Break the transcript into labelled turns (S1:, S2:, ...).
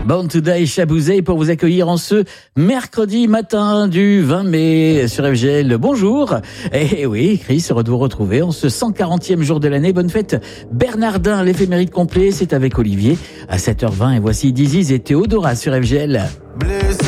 S1: Born to Die Chabouzé pour vous accueillir en ce mercredi matin du 20 mai sur FGL. Bonjour. Et oui, Chris, heureux de vous retrouver en ce 140e jour de l'année. Bonne fête Bernardin, l'éphéméride complet, c'est avec Olivier à 7h20 et voici Diziz et Théodora sur FGL.